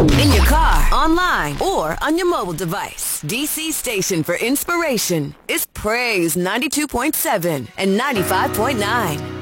In your car, online, or on your mobile device, DC station for inspiration is Praise 92.7 and 95.9.